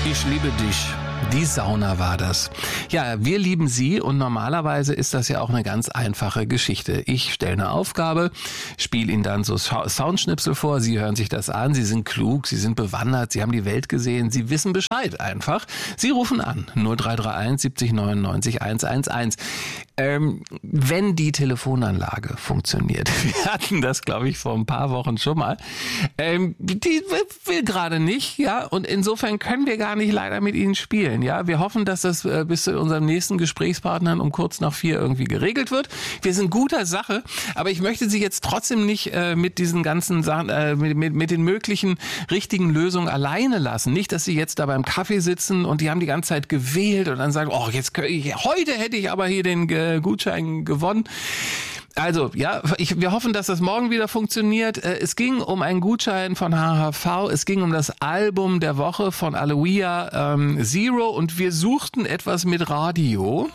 Ich liebe dich. Die Sauna war das. Ja, wir lieben Sie und normalerweise ist das ja auch eine ganz einfache Geschichte. Ich stelle eine Aufgabe, spiele Ihnen dann so Soundschnipsel vor, Sie hören sich das an, Sie sind klug, Sie sind bewandert, Sie haben die Welt gesehen, Sie wissen Bescheid einfach. Sie rufen an 0331 70 99 111. Wenn die Telefonanlage funktioniert, wir hatten das, glaube ich, vor ein paar Wochen schon mal, die will gerade nicht, ja, und insofern können wir gar nicht leider mit Ihnen spielen, ja. Wir hoffen, dass das bis zu unserem nächsten Gesprächspartnern um kurz nach 4 irgendwie geregelt wird. Wir sind guter Sache, aber ich möchte Sie jetzt trotzdem nicht mit diesen ganzen Sachen, mit den möglichen richtigen Lösungen alleine lassen. Nicht, dass Sie jetzt da beim Kaffee sitzen und die haben die ganze Zeit gewählt und dann sagen, oh, heute hätte ich aber hier den Gutschein gewonnen. Also, ja, wir hoffen, dass das morgen wieder funktioniert. Es ging um einen Gutschein von HHV, es ging um das Album der Woche von Aloia Zero und wir suchten etwas mit Radio.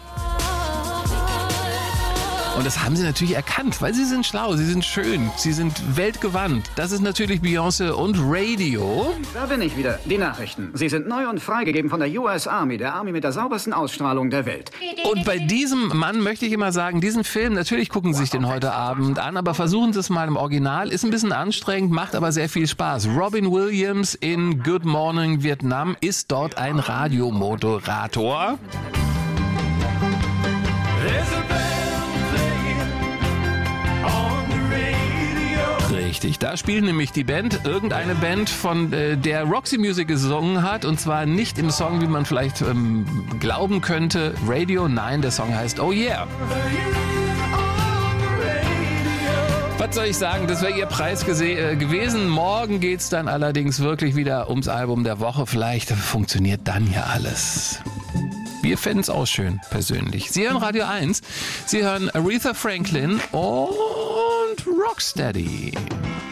Und das haben Sie natürlich erkannt, weil Sie sind schlau, Sie sind schön, Sie sind weltgewandt. Das ist natürlich Beyoncé und Radio. Da bin ich wieder. Die Nachrichten. Sie sind neu und freigegeben von der US Army, der Army mit der saubersten Ausstrahlung der Welt. Und bei diesem Mann möchte ich immer sagen, diesen Film, natürlich gucken Sie sich den heute Abend an, aber versuchen Sie es mal im Original. Ist ein bisschen anstrengend, macht aber sehr viel Spaß. Robin Williams in Good Morning Vietnam ist dort ein Radiomoderator. Richtig, da spielt nämlich die Band, irgendeine Band, von der Roxy Music gesungen hat, und zwar nicht im Song, wie man vielleicht glauben könnte, Radio, nein, der Song heißt Oh Yeah. Was soll ich sagen, das wäre Ihr Preis gewesen. Morgen geht's dann allerdings wirklich wieder ums Album der Woche. Vielleicht funktioniert dann ja alles. Wir fänden es auch schön, persönlich. Sie hören Radio 1, Sie hören Aretha Franklin und Rocksteady.